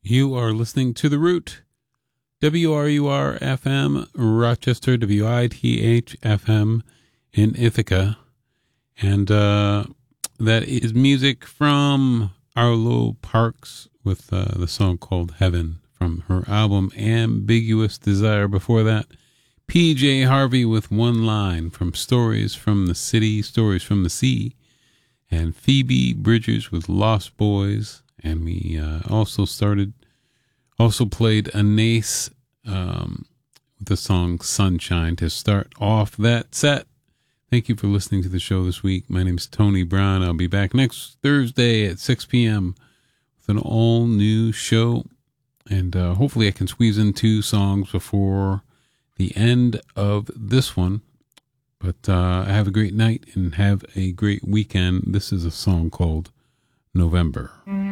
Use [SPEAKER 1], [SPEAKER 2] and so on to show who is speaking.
[SPEAKER 1] You are listening to The Root, WRUR FM, Rochester, WITH FM in Ithaca. And that is music from Arlo Parks with the song called Heaven from her album Ambiguous Desire. Before that, PJ Harvey with One Line from Stories from the City, Stories from the Sea, and Phoebe Bridgers with Lost Boys. And we also played Anais with the song Sunshine to start off that set. Thank you for listening to the show this week. My name's Tony Brown. I'll be back next Thursday at 6 p.m. with an all-new show. And hopefully I can squeeze in 2 songs before the end of this one. But have a great night and have a great weekend. This is a song called November.